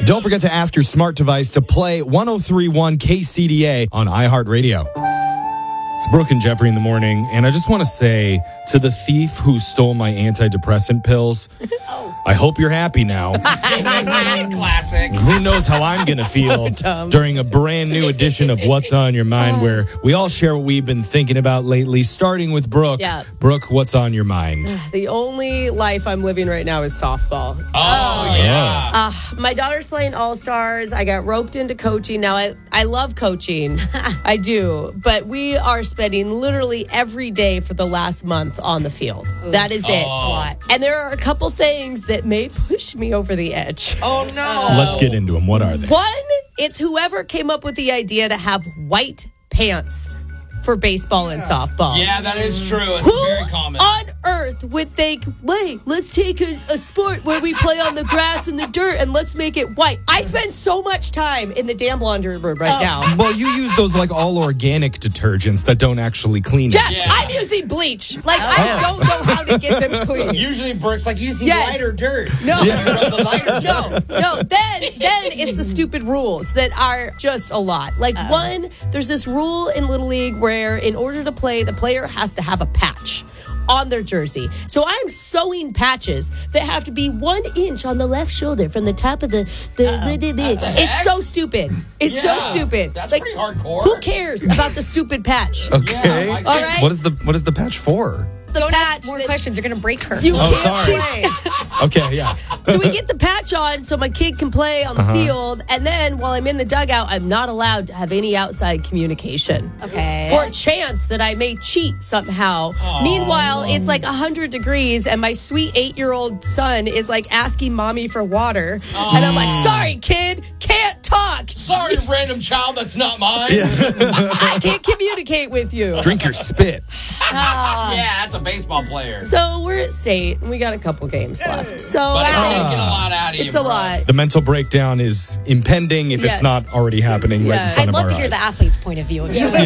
Don't forget to ask your smart device to play 103.1 KCDA on iHeartRadio. It's Brooke and Jeffrey in the morning, and I just want to say to the thief who stole my antidepressant pills, I hope you're happy now. Classic. Who knows how I'm going to feel during a brand new edition of What's on Your Mind, where we all share what we've been thinking about lately, starting with Brooke. Yeah. Brooke, what's on your mind? The only life I'm living right now is softball. Oh, yeah. My daughter's playing All-Stars. I got roped into coaching. Now, I love coaching. I do. But we are spending literally every day for the last month on the field. That is it. And there are a couple things that may push me over the edge. Oh, no. Let's get into them. What are they? One, it's whoever came up with the idea to have white pants for baseball and softball. Yeah, that is true. It's Who very common. on earth would think, wait, let's take a sport where we play on the grass and the dirt and let's make it white? I spend so much time in the damn laundry room right now. Well, you use those like all organic detergents that don't actually clean it. Jeff, Yeah. I'm using bleach. Like, I don't know how to get them clean. Usually Brooke's like using Yes. lighter dirt. No. You rub the lighter dirt. No. Then it's the stupid rules that are just a lot. Like, one, there's this rule in Little League where in order to play, the player has to have a patch on their jersey. So I'm sewing patches that have to be 1 inch on the left shoulder from the top of the it's so stupid. It's so Yeah. stupid. That's Like, pretty hardcore. who cares about the stupid patch? Okay. Yeah, All right. What is the patch for? The Don't patch ask more that questions. You're going to break her. you Oh, can't sorry. play. Okay, yeah. So we get the patch on so my kid can play on the field. And then while I'm in the dugout, I'm not allowed to have any outside communication. Okay. For a chance that I may cheat somehow. Meanwhile, it's like 100 degrees and my sweet 8-year-old son is like asking mommy for water. And I'm like, sorry, kid, can't talk. Sorry, random child, that's not mine. I can't communicate with you. Drink your spit. Yeah, that's a baseball player. So we're at state and we got a couple games left. So But it's taking a lot out of you, it's a bro. lot. The mental breakdown is impending if Yes. it's not already happening right in Yes. front I'd of love our to hear eyes. the athlete's point of view of you.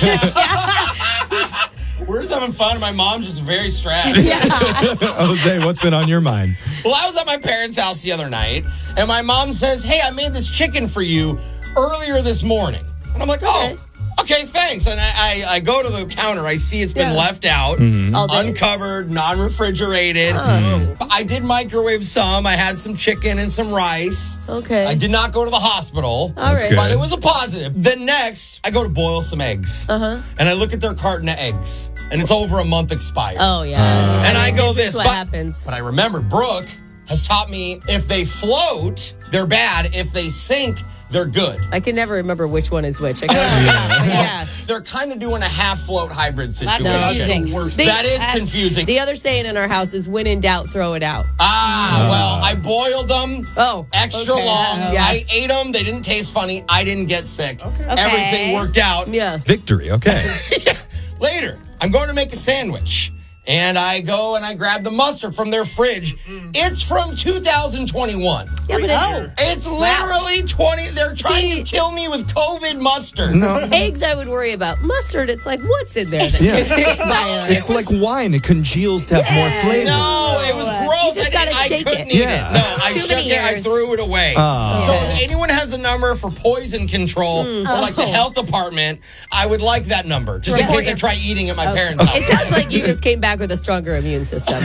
We're just having fun, and my mom's just very stressed. Jose, what's been on your mind? Well, I was at my parents' house the other night, and my mom says, hey, I made this chicken for you earlier this morning. And I'm like, oh, okay, thanks. And I go to the counter. I see it's been left out, All day. uncovered, non-refrigerated. But I did microwave some. I had some chicken and some rice. Okay. I did not go to the hospital. All right. good. But it was a positive. Then next, I go to boil some eggs. And I look at their carton of eggs. And it's over a month expired. Oh, yeah. And I go This this. is what but, happens. But I remember Brooke has taught me if they float, they're bad. If they sink, they're good. I can never remember which one is which. I can't remember. Yeah. They're kind of doing a half float hybrid situation. confusing. That is confusing. The other saying in our house is when in doubt, throw it out. Well, I boiled them extra okay. long. Yeah. I ate them. They didn't taste funny. I didn't get sick. Everything worked out. Yeah. Victory, okay. Later, I'm going to make a sandwich. And I go and I grab the mustard from their fridge. It's from 2021. Yeah, but It's literally 20. They're trying to kill me with COVID mustard. eggs I would worry about. Mustard, it's like, what's in there that Yeah. could expire? It's like wine. It congeals to have more flavor. No, it was gross. You just gotta shake it. couldn't eat Yeah. it. No, I Too shook many it. I years. threw it away. So if anyone has a number for poison control or like the health department, I would like that number just in case I try eating at my parents' It house. sounds like you just came back with a stronger immune system.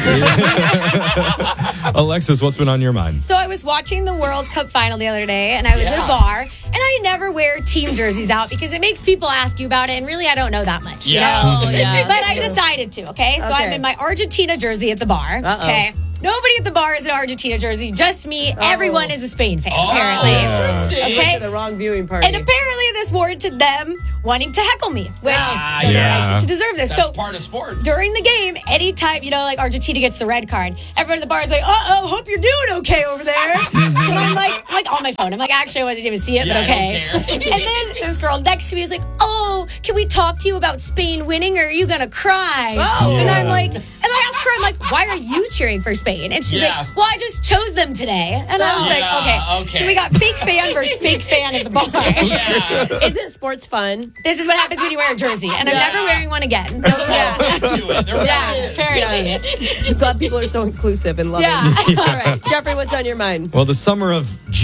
Alexis, what's been on your mind? So I was watching the World Cup final the other day, and I was at a bar, and I never wear team jerseys out because it makes people ask you about it, and really I don't know that much. Yeah. You know? Oh, yeah. But I decided to, okay? So I'm in my Argentina jersey at the bar, okay? Nobody at the bar is an Argentina jersey, just me. Everyone is a Spain fan, apparently. Interesting. Okay. To the wrong viewing party. And apparently this warranted them wanting to heckle me, which Yeah. Yeah. to deserve this. That's So part of sports. during the game, anytime, like Argentina gets the red card, everyone at the bar is like, uh-oh, hope you're doing okay over there. And I'm like on my phone. I'm like, actually, I wasn't even see it, Yeah, but I okay. don't care. And then this girl next to me is like, oh, can we talk to you about Spain winning or are you going to cry? And I'm like, and I asked her, I'm like, why are you cheering for Spain? And she's Yeah. like, well, I just chose them today. And I was Yeah, like, okay. So we got fake fan versus fake fan at the bar. Isn't sports fun? This is what happens when you wear a jersey. And I'm never wearing one again. There's a lot to it. There really is. Apparently. I'm glad people are so inclusive and loving. Yeah. All right. Jeffrey, what's on your mind? Well, the summer of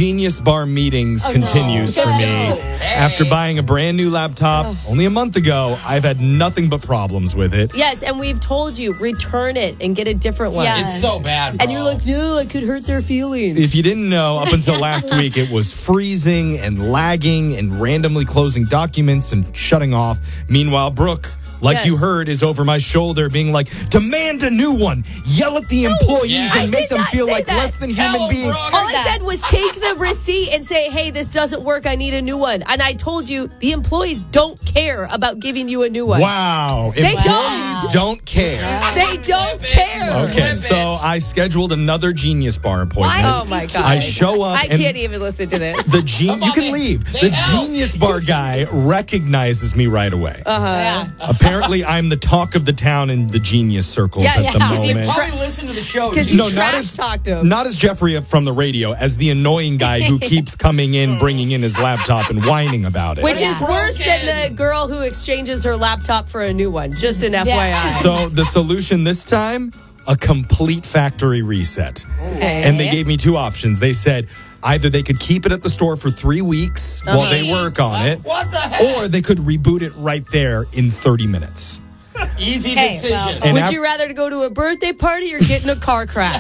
Genius Bar meetings continues for me. After buying a brand new laptop only a month ago, I've had nothing but problems with it. Yes, and we've told you, return it and get a different one. Yeah. It's so bad, bro. And you're like, no, I could hurt their feelings. If you didn't know, up until last week, it was freezing and lagging and randomly closing documents and shutting off. Meanwhile, Brooke, like Yes. you heard, is over my shoulder being like, demand a new one. Yell at the employees yeah. and I make did them not feel say like that. less than Tell human them, beings. Brooke. All I said was take the receipt and say, hey, this doesn't work. I need a new one. And I told you the employees don't care about giving you a new one. Wow. They Employees don't care. They don't care. Okay, so I scheduled another Genius Bar appointment. Oh, my God. I show up I and can't even listen to this. the you on, can man. leave. They The help. Genius Bar guy recognizes me right away. Yeah. Apparently, I'm the talk of the town in the genius circles Yeah, at the yeah. You moment. probably listen to the show. Because too. you trash talked him. Not as Jeffrey from the radio, as the annoying guy who keeps coming in, bringing in his laptop and whining about it. Which is Broken. worse than the girl who exchanges her laptop for a new one. Just an FYI. So the solution this time, a complete factory reset. Okay. And they gave me two options. They said either they could keep it at the store for 3 weeks while they work on it, What the heck? or they could reboot it right there in 30 minutes. Easy Hey, decision. well. And Would you rather go to a birthday party or get in a car crash?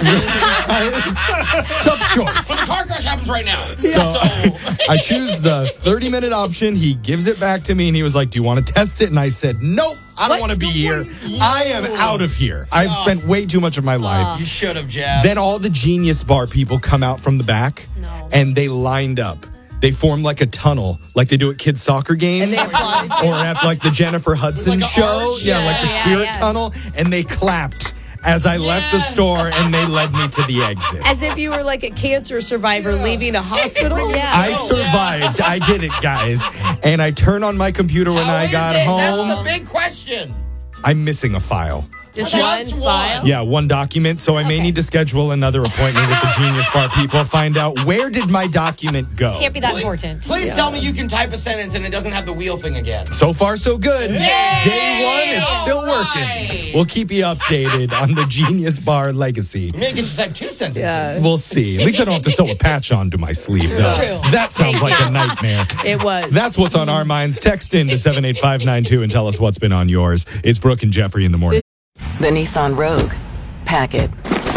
tough choice. But the car crash happens right now. So I choose the 30-minute option. He gives it back to me, and he was like, do you want to test it? And I said, nope, I don't What? want to be here. I am out of here. I've spent way too much of my life. You should have, Jeff. Then all the Genius Bar people come out from the back, and they lined up. They formed like a tunnel, like they do at kids' soccer games. And they applauded you. Or at like the Jennifer Hudson Like a show. arch, Yeah, like the yeah, Spirit yeah. Tunnel. And they clapped as I left the Yes. store, and they led me to the exit. As if you were like a cancer survivor leaving a hospital. Yeah. I survived. I did it, guys. And I turn on my computer when How I is got it? home. That's the big question. I'm missing a file. Just Just one one. file. Yeah, one document. So I may need to schedule another appointment with the Genius Bar people. Find out where did my document go. Can't be that important. Please tell me you can type a sentence and it doesn't have the wheel thing again. So far, so good. Yay! Day one, it's still All working. right. We'll keep you updated on the Genius Bar legacy. Maybe you can type 2 sentences. Yeah. We'll see. At least I don't have to sew a patch onto my sleeve, though. True. That sounds like a nightmare. It was. That's what's on our minds. Text in to 78592 and tell us what's been on yours. It's Brooke and Jeffrey in the morning. The Nissan Rogue. Pack it.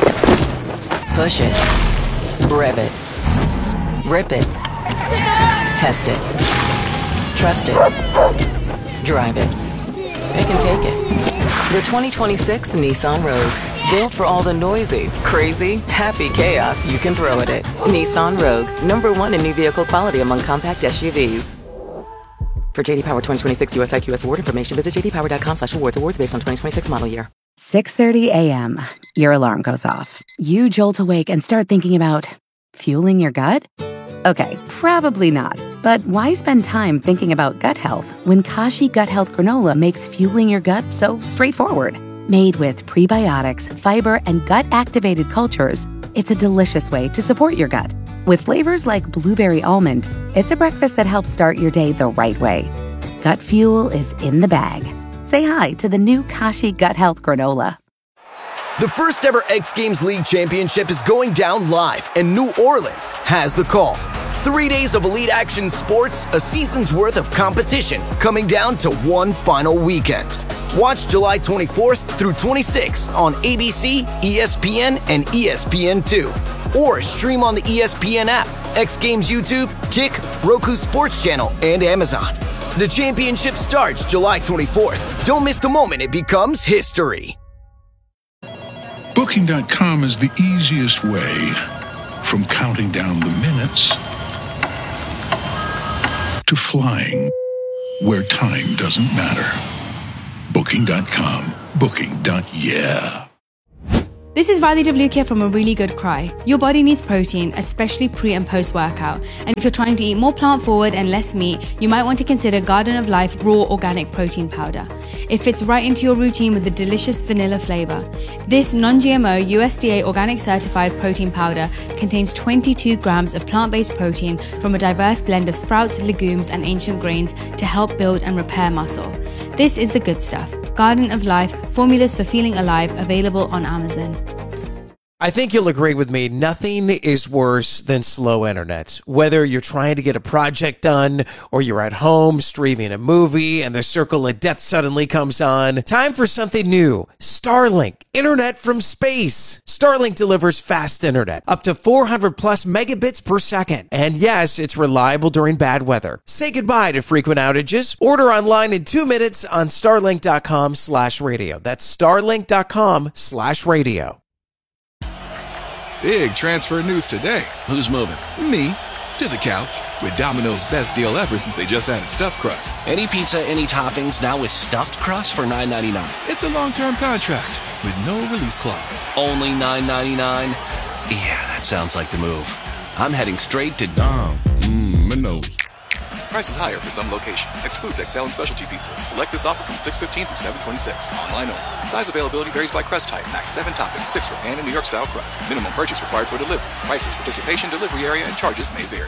Push it. Rev it. Rip it. Test it. Trust it. Drive it. It can take it. The 2026 Nissan Rogue. Built for all the noisy, crazy, happy chaos you can throw at it. Nissan Rogue. #1 in new vehicle quality among compact SUVs. For JD Power 2026 US IQS award information, visit jdpower.com/awards. Awards based on 2026 model year. 6:30 a.m. Your alarm goes off. You jolt awake and start thinking about fueling your gut? Okay, probably not. But why spend time thinking about gut health when Kashi Gut Health Granola makes fueling your gut so straightforward? Made with prebiotics, fiber, and gut-activated cultures, it's a delicious way to support your gut. With flavors like blueberry almond, it's a breakfast that helps start your day the right way. Gut fuel is in the bag. Say hi to the new Kashi Gut Health Granola. The first ever X Games League Championship is going down live, and New Orleans has the call. 3 days of elite action sports, a season's worth of competition, coming down to one final weekend. Watch July 24th through 26th on ABC, ESPN, and ESPN2. Or stream on the ESPN app, X Games YouTube, Kick, Roku Sports Channel, and Amazon. The championship starts July 24th. Don't miss the moment it becomes history. Booking.com is the easiest way from counting down the minutes to flying where time doesn't matter. Booking.com. Booking.yeah. This is Riley Devlukia from A Really Good Cry. Your body needs protein, especially pre and post workout. And if you're trying to eat more plant forward and less meat, you might want to consider Garden of Life Raw Organic Protein Powder. It fits right into your routine with a delicious vanilla flavor. This non-GMO USDA organic certified protein powder contains 22 grams of plant-based protein from a diverse blend of sprouts, legumes, and ancient grains to help build and repair muscle. This is the good stuff. Garden of Life, formulas for feeling alive, available on Amazon. I think you'll agree with me. Nothing is worse than slow internet. Whether you're trying to get a project done or you're at home streaming a movie and the circle of death suddenly comes on. Time for something new. Starlink. Internet from space. Starlink delivers fast internet. Up to 400 plus megabits per second. And yes, it's reliable during bad weather. Say goodbye to frequent outages. Order online in 2 minutes on starlink.com/radio. That's starlink.com/radio. Big transfer news today. Who's moving? Me. To the couch. With Domino's best deal ever since they just added stuffed crust. Any pizza, any toppings, now with stuffed crust for $9.99. It's a long-term contract with no release clause. Only $9.99? Yeah, that sounds like the move. I'm heading straight to Domino's. Prices higher for some locations. Excludes XL and specialty pizzas. Select this offer from 6/15 through 7/26. Online only. Size availability varies by crust type. Max 7 toppings, 6 for pan and New York style crust. Minimum purchase required for delivery. Prices, participation, delivery area, and charges may vary.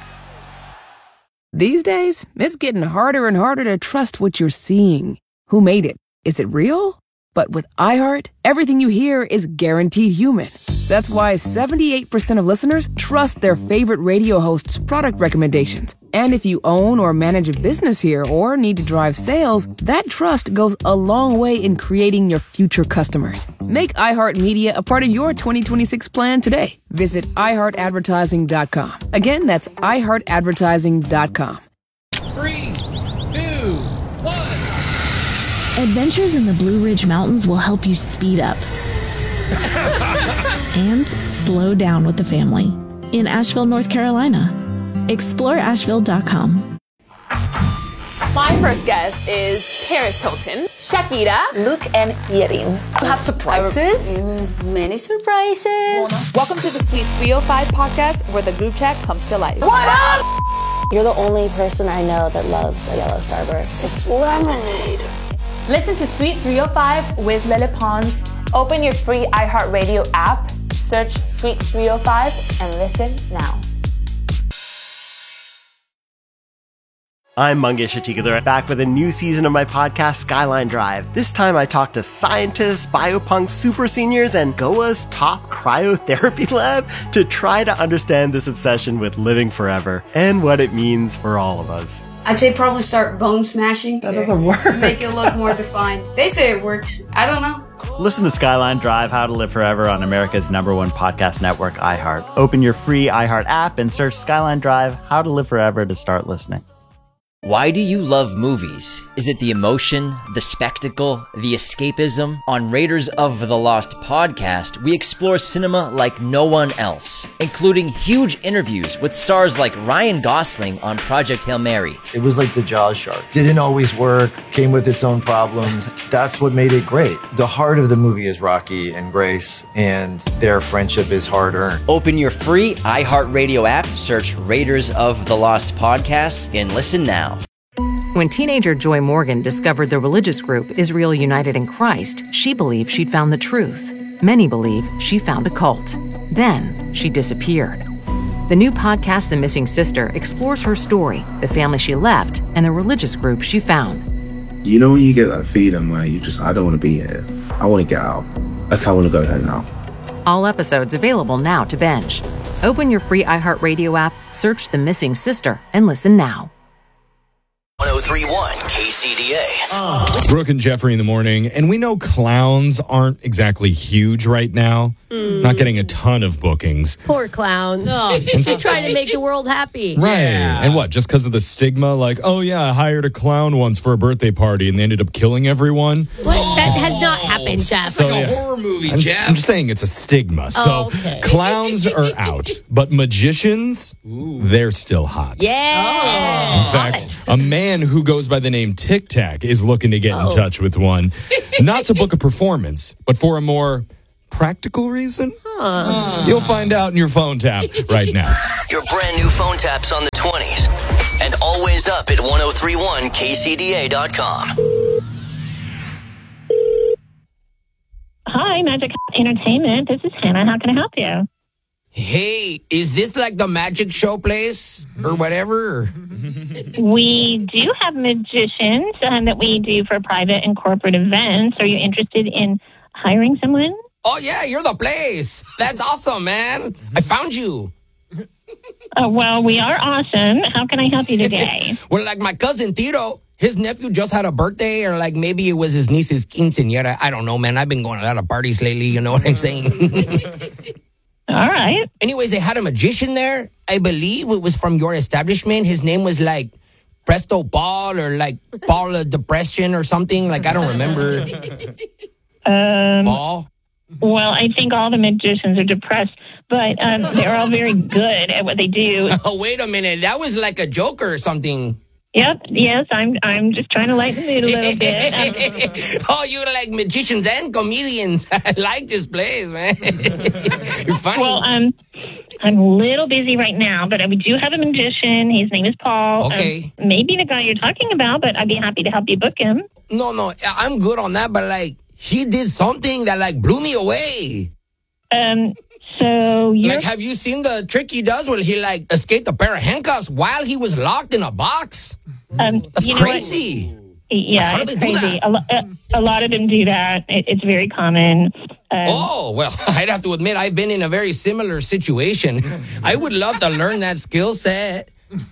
These days, it's getting harder and harder to trust what you're seeing. Who made it? Is it real? But with iHeart, everything you hear is guaranteed human. That's why 78% of listeners trust their favorite radio hosts' product recommendations. And if you own or manage a business here or need to drive sales, that trust goes a long way in creating your future customers. Make iHeartMedia a part of your 2026 plan today. Visit iHeartAdvertising.com. Again, that's iHeartAdvertising.com. 3, 2, 1. Adventures in the Blue Ridge Mountains will help you speed up and slow down with the family in Asheville, North Carolina. Explore Asheville.com. My first guest is Paris Hilton, Shakira, Luke, and Yerin. You have surprises? Many surprises. Welcome to the Sweet 305 podcast, where the group chat comes to life. What up? You're the only person I know that loves a yellow Starburst. It's lemonade. Listen to Sweet 305 with Lele Pons. Open your free iHeartRadio app, search Sweet 305, and listen now. I'm Mangesh Hattikudur, back with a new season of my podcast, Skyline Drive. This time I talk to scientists, biopunks, super seniors, and Goa's top cryotherapy lab to try to understand this obsession with living forever and what it means for all of us. I'd say probably start bone smashing. That doesn't work. Make it look more defined. They say it works. I don't know. Listen to Skyline Drive, How to Live Forever on America's #1 podcast network, iHeart. Open your free iHeart app and search Skyline Drive, How to Live Forever to start listening. Why do you love movies? Is it the emotion, the spectacle, the escapism? On Raiders of the Lost podcast, we explore cinema like no one else, including huge interviews with stars like Ryan Gosling on Project Hail Mary. It was like the Jaws shark. Didn't always work, came with its own problems. That's what made it great. The heart of the movie is Rocky and Grace, and their friendship is hard-earned. Open your free iHeartRadio app, search Raiders of the Lost podcast, and listen now. When teenager Joy Morgan discovered the religious group Israel United in Christ, she believed she'd found the truth. Many believe she found a cult. Then she disappeared. The new podcast, The Missing Sister, explores her story, the family she left, and the religious group she found. You know when you get that feeling where I don't want to be here. I want to get out. I want to go home now. All episodes available now to binge. Open your free iHeartRadio app, search The Missing Sister, and listen now. 103.1 KCDA. Brooke and Jeffrey in the morning, and we know clowns aren't exactly huge right now. Not getting a ton of bookings. Poor clowns. They're trying to make the world happy. Right. Yeah. And what, just because of the stigma? Like, oh yeah, I hired a clown once for a birthday party and they ended up killing everyone. What? That has not happened, Jeff. It's like a horror movie, Jeff. I'm just saying it's a stigma. So clowns are out, but magicians, they're still hot. Yeah. In fact, a man who goes by the name Tic Tac is looking to get in touch with one. Not to book a performance, but for a more practical reason? You'll find out in your phone tap right now. Your brand new phone taps on the 20s. And always up at 1031kcda.com. Hi, Magic Entertainment. This is Hannah. How can I help you? Hey, is this like the magic show place or whatever? We do have magicians that we do for private and corporate events. Are you interested in hiring someone? Oh, yeah, you're the place. That's awesome, man. I found you. Well, we are awesome. How can I help you today? Well, like my cousin Tito, his nephew just had a birthday, or like maybe it was his niece's quinceañera. I don't know, man. I've been going to a lot of parties lately. You know what I'm saying? All right. Anyways, they had a magician there. I believe it was from your establishment. His name was like Presto Ball or like Ball of Depression or something. Like, I don't remember. Ball? Well, I think all the magicians are depressed, but they're all very good at what they do. Oh, wait a minute. That was like a joke or something. Yep. Yes, I'm just trying to lighten the mood a little bit. Oh, you like magicians and comedians. I like this place, man. You're funny. Well, I'm a little busy right now, but we do have a magician. His name is Paul. Okay. Maybe the guy you're talking about, but I'd be happy to help you book him. No, I'm good on that, but like, he did something that like blew me away. So you're... Like, have you seen the trick he does where he like escaped a pair of handcuffs while he was locked in a box? That's crazy. Yeah, it's crazy. A lot of them do that. It's very common. Oh, well, I'd have to admit I've been in a very similar situation. I would love to learn that skill set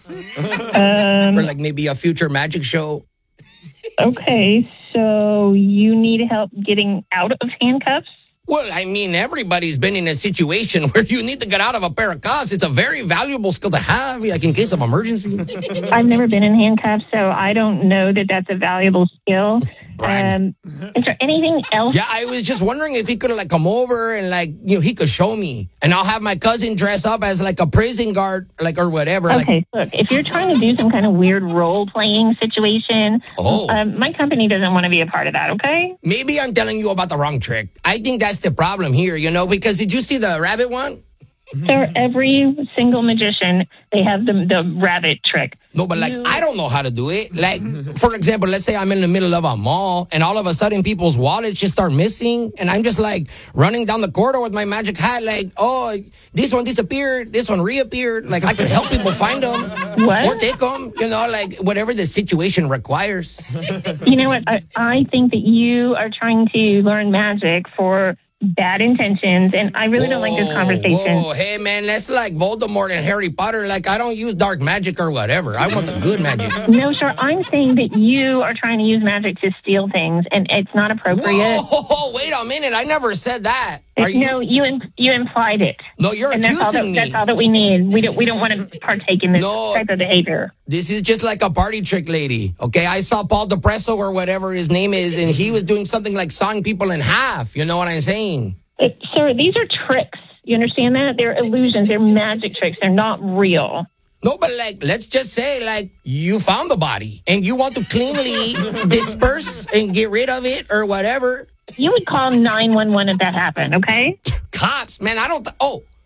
for like maybe a future magic show. Okay, so you need help getting out of handcuffs? Well, I mean, everybody's been in a situation where you need to get out of a pair of cuffs. It's a very valuable skill to have, like in case of emergency. I've never been in handcuffs, so I don't know that that's a valuable skill. Is there anything else? Yeah, I was just wondering if he could like come over and like, you know, he could show me. And I'll have my cousin dress up as like a prison guard, like, or whatever. Okay, look, if you're trying to do some kind of weird role-playing situation, my company doesn't want to be a part of that, okay? Maybe I'm telling you about the wrong trick. I think that's the problem here, you know, because did you see the rabbit one? So every single magician, they have the rabbit trick. No, but like, I don't know how to do it. Like, for example, let's say I'm in the middle of a mall and all of a sudden people's wallets just start missing. And I'm just like running down the corridor with my magic hat, like, oh, this one disappeared, this one reappeared. Like, I could help people find them or take them, you know, like whatever the situation requires. You know what? I think that you are trying to learn magic for bad intentions, and I really don't like this conversation. Whoa, hey man, that's like Voldemort and Harry Potter. Like, I don't use dark magic or whatever. I want the good magic. No, sir, I'm saying that you are trying to use magic to steal things, and it's not appropriate. Whoa, wait a minute. I never said that. No, you implied it. No, you're accusing me. That's all that we need. We don't want to partake in this type of behavior. This is just like a party trick lady, okay? I saw Paul Depresso or whatever his name is, and he was doing something like sawing people in half. You know what I'm saying? Sir, these are tricks. You understand that? They're illusions. They're magic tricks. They're not real. No, but like, let's just say, like, you found the body, and you want to cleanly disperse and get rid of it or whatever. You would call 911 if that happened, okay? Cops, man, I don't...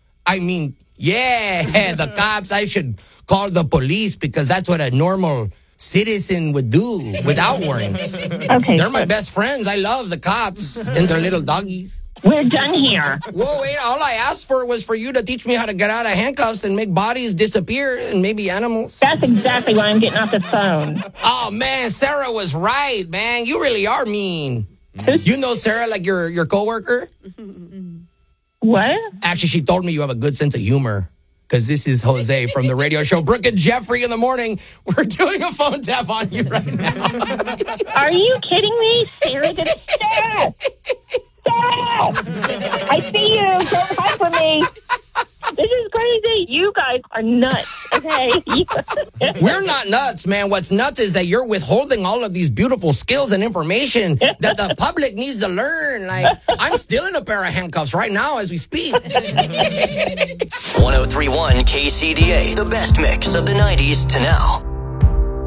yeah, the cops. I should call the police because that's what a normal citizen would do without warrants. Okay. They're my best friends. I love the cops and their little doggies. We're done here. Whoa, wait, all I asked for was for you to teach me how to get out of handcuffs and make bodies disappear and maybe animals. That's exactly why I'm getting off the phone. Oh, man, Sarah was right, man. You really are mean. You know Sarah, like your coworker? What? Actually, she told me you have a good sense of humor. Because this is Jose from the radio show Brooke and Jeffrey in the morning. We're doing a phone tap on you right now. Are you kidding me? Sarah did it. Sarah! Sarah! I see you. Don't hide from me. This is crazy. You guys are nuts, okay? We're not nuts, man. What's nuts is that you're withholding all of these beautiful skills and information that the public needs to learn. Like, I'm still in a pair of handcuffs right now as we speak. 1031 KCDA, the best mix of the 90s to now.